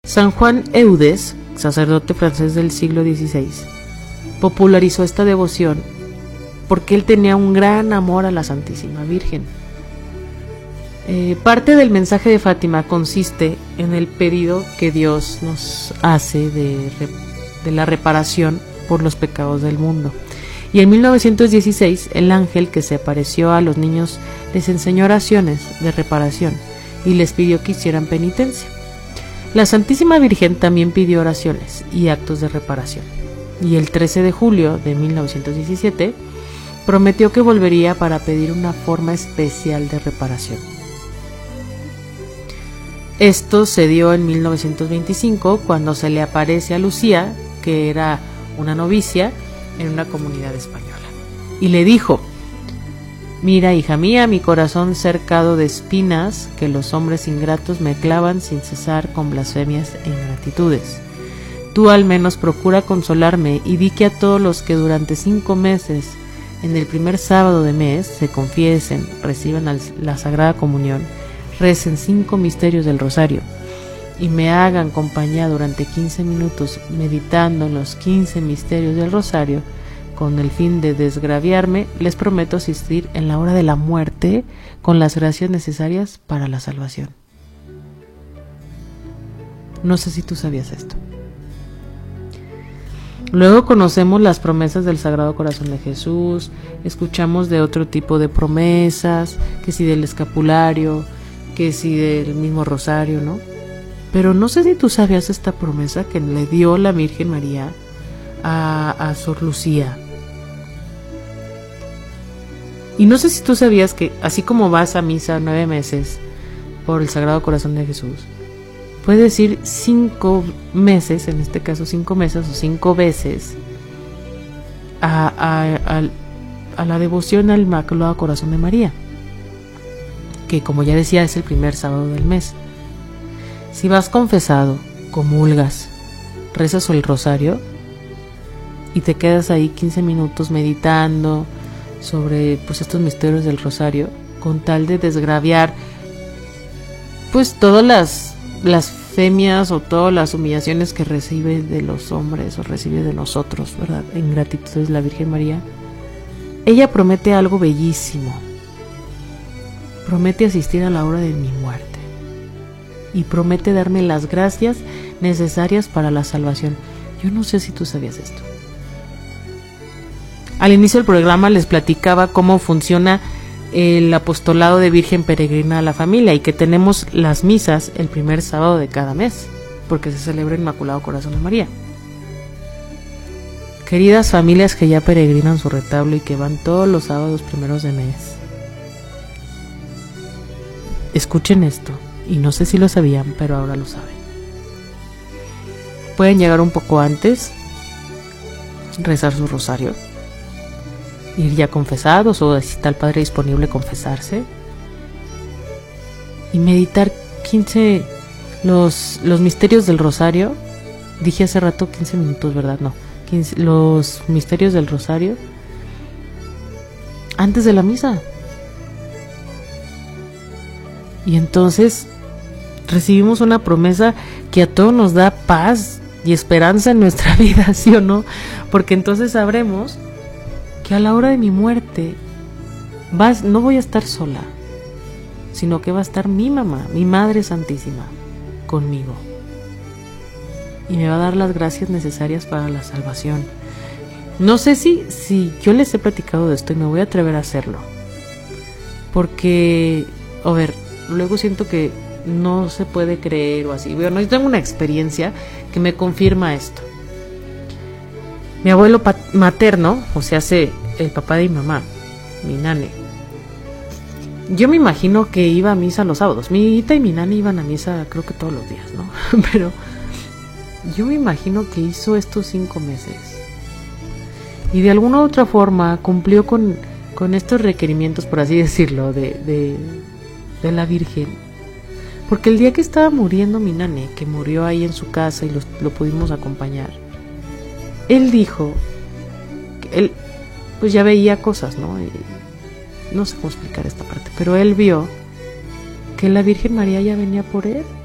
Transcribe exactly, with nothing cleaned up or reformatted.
San Juan Eudes, sacerdote francés del siglo dieciséis, popularizó esta devoción porque él tenía un gran amor a la Santísima Virgen. Eh, parte del mensaje de Fátima consiste en el pedido que Dios nos hace de, de la reparación por los pecados del mundo. Y en mil novecientos dieciséis, el ángel que se apareció a los niños les enseñó oraciones de reparación y les pidió que hicieran penitencia. La Santísima Virgen también pidió oraciones y actos de reparación. Y el trece de julio de mil novecientos diecisiete, prometió que volvería para pedir una forma especial de reparación. Esto se dio en mil novecientos veinticinco, cuando se le aparece a Lucía, que era una novicia en una comunidad española, y le dijo: mira, hija mía, mi corazón cercado de espinas que los hombres ingratos me clavan sin cesar con blasfemias e ingratitudes. Tú al menos procura consolarme y di que a todos los que durante cinco meses, en el primer sábado de mes, se confiesen, reciban la Sagrada Comunión, recen cinco misterios del rosario y me hagan compañía durante quince minutos meditando en los quince misterios del rosario con el fin de desgraviarme, les prometo asistir en la hora de la muerte con las gracias necesarias para la salvación. No sé si tú sabías esto. Luego conocemos las promesas del Sagrado Corazón de Jesús, escuchamos de otro tipo de promesas, que si del escapulario, que si del mismo rosario, ¿no? Pero no sé si tú sabías esta promesa que le dio la Virgen María a, a Sor Lucía. Y no sé si tú sabías que así como vas a misa nueve meses por el Sagrado Corazón de Jesús, puedes ir cinco meses, en este caso cinco meses o cinco veces a, a, a, a la devoción al Inmaculado Corazón de María, que como ya decía es el primer sábado del mes. Si vas confesado, comulgas, rezas el rosario y te quedas ahí quince minutos meditando sobre pues estos misterios del rosario, con tal de desgraviar pues todas las blasfemias o todas las humillaciones que recibe de los hombres o recibe de nosotros, ¿verdad? En gratitud es la Virgen María. Ella promete algo bellísimo. Promete asistir a la hora de mi muerte y promete darme las gracias necesarias para la salvación. Yo no sé si tú sabías esto. Al inicio del programa les platicaba cómo funciona el apostolado de Virgen Peregrina a la Familia y que tenemos las misas el primer sábado de cada mes, porque se celebra el Inmaculado Corazón de María. Queridas familias que ya peregrinan su retablo y que van todos los sábados primeros de mes, escuchen esto, y no sé si lo sabían, pero ahora lo saben. Pueden llegar un poco antes, rezar su rosario, ir ya confesados o si está el Padre disponible confesarse y meditar quince los, los misterios del rosario. Dije hace rato quince minutos, ¿verdad? No, quince, los misterios del rosario antes de la misa. Y entonces recibimos una promesa que a todos nos da paz y esperanza en nuestra vida, ¿sí o no? Porque entonces sabremos que a la hora de mi muerte vas, no voy a estar sola, sino que va a estar mi mamá, mi Madre Santísima, conmigo. Y me va a dar las gracias necesarias para la salvación. No sé si, si yo les he platicado de esto y me voy a atrever a hacerlo. Porque, a ver, luego siento que no se puede creer o así. Bueno, yo tengo una experiencia que me confirma esto. Mi abuelo materno, o sea, hace el papá de mi mamá, mi nane. Yo me imagino que iba a misa los sábados. Mi hijita y mi nane iban a misa creo que todos los días, ¿no? Pero yo me imagino que hizo estos cinco meses. Y de alguna u otra forma cumplió con, con estos requerimientos, por así decirlo, de, de, de la Virgen. Porque el día que estaba muriendo mi nane, que murió ahí en su casa y lo, lo pudimos acompañar, él dijo que él pues ya veía cosas, ¿no? Y no sé cómo explicar esta parte, pero él vio que la Virgen María ya venía por él.